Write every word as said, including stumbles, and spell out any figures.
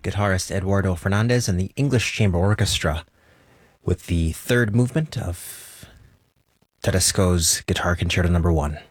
guitarist Eduardo Fernandez and the English Chamber Orchestra with the third movement of Tedesco's Guitar Concerto Number One.